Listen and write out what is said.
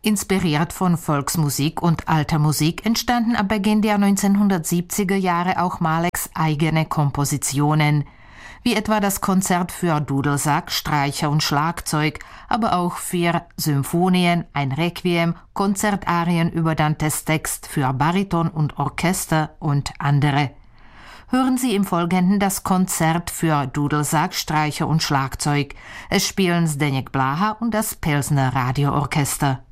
Inspiriert von Volksmusik und alter Musik entstanden ab Beginn der 1970er Jahre auch Maleks eigene Kompositionen, wie etwa das Konzert für Dudelsack, Streicher und Schlagzeug, aber auch für Symphonien, ein Requiem, Konzertarien über Dantes Text für Bariton und Orchester und andere. Hören Sie im Folgenden das Konzert für Dudelsack, Streicher und Schlagzeug. Es spielen Zdeněk Bláha und das Pilsner Radioorchester.